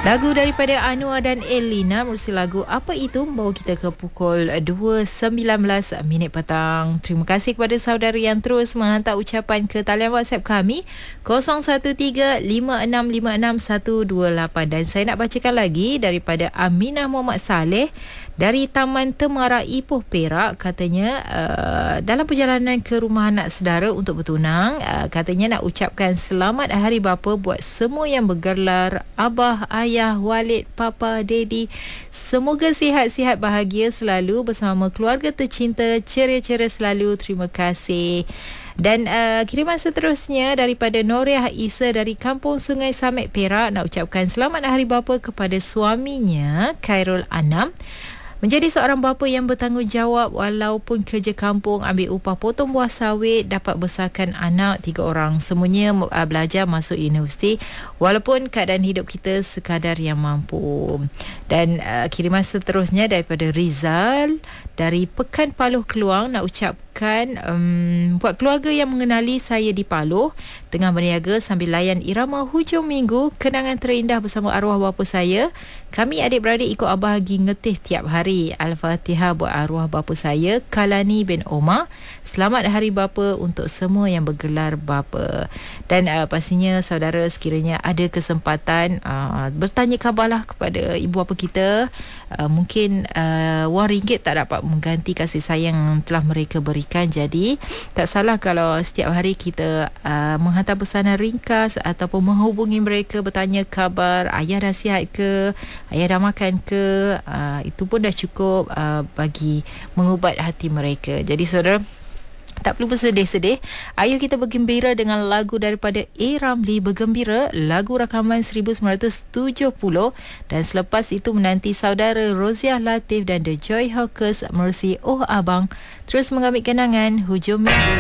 Lagu daripada Anwar dan Elina merusi lagu Apa Itu membawa kita ke pukul 2.19 minit petang. Terima kasih kepada saudara yang terus menghantar ucapan ke talian WhatsApp kami 0135656128. Dan saya nak bacakan lagi daripada Aminah Muhammad Saleh dari Taman Temara Ipoh Perak. Katanya dalam perjalanan ke rumah anak saudara untuk bertunang, katanya nak ucapkan selamat Hari Bapa buat semua yang bergelar abah, ayah, walid, papa, daddy. Semoga sihat-sihat, bahagia selalu bersama keluarga tercinta, ceria-ceria selalu. Terima kasih. Dan kiriman seterusnya daripada Noriah Isa dari Kampung Sungai Samet Perak, nak ucapkan selamat Hari Bapa kepada suaminya Khairul Anam. Menjadi seorang bapa yang bertanggungjawab walaupun kerja kampung, ambil upah potong buah sawit, dapat besarkan anak 3 orang. Semuanya belajar masuk universiti walaupun keadaan hidup kita sekadar yang mampu. Dan kiriman seterusnya daripada Rizal dari Pekan Paloh Keluang, nak ucapkan buat keluarga yang mengenali saya di Paloh tengah berniaga sambil layan irama hujung minggu, kenangan terindah bersama arwah bapa saya. Kami adik-beradik ikut abah pergi ngetih tiap hari. Al-Fatihah buat arwah bapa saya Kalani bin Omar. Selamat Hari Bapa untuk semua yang bergelar bapa. Dan pastinya saudara sekiranya ada kesempatan bertanya khabarlah kepada ibu bapa kita. Mungkin RM1 tak dapat mengganti kasih sayang yang telah mereka berikan. Jadi tak salah kalau setiap hari kita menghantar pesanan ringkas ataupun menghubungi mereka, bertanya khabar, ayah dah sihat ke, ayah dah makan ke. Itu pun dah cukup bagi mengubat hati mereka. Jadi saudara, tak perlu bersedih-sedih. Ayo kita bergembira dengan lagu daripada A. Ramli, Bergembira, lagu rakaman 1970. Dan selepas itu menanti saudara Roziah Latif dan The Joy Hawkers merusi Oh Abang. Terus mengambil kenangan hujung minggu.